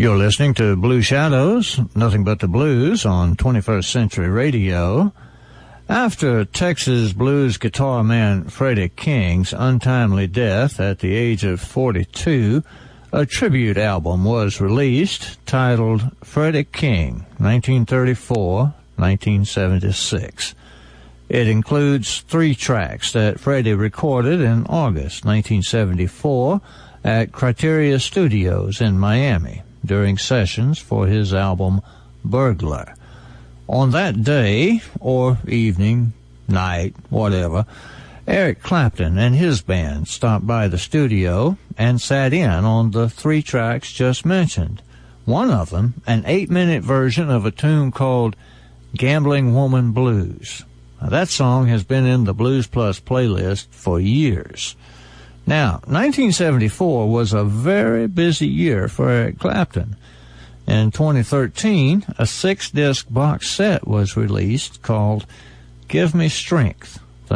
You're listening to Blue Shadows, Nothing But the Blues on 21st Century Radio. After Texas blues guitar man Freddie King's untimely death at the age of 42, a tribute album was released titled Freddie King, 1934-1976. It includes 3 tracks that Freddie recorded in August 1974 at Criteria Studios in Miami during sessions for his album Burglar. On that day, or evening, night, whatever, Eric Clapton and his band stopped by the studio and sat in on the 3 tracks just mentioned. One of them, an 8-minute version of a tune called Gambling Woman Blues. Now, that song has been in the Blues Plus playlist for years. Now, 1974 was a very busy year for Eric Clapton. In 2013, a 6-disc box set was released called Give Me Strength, the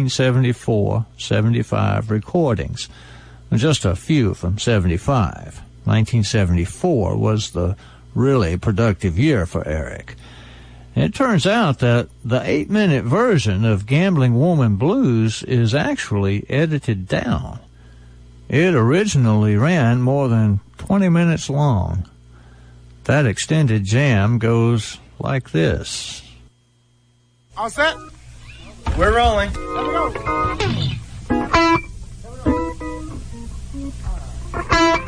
1974-75 recordings. Just a few from 75. 1974 was the really productive year for Eric. It turns out that the 8-minute version of Gambling Woman Blues is actually edited down. It originally ran more than 20 minutes long. That extended jam goes like this. All set? We're rolling. Let me go.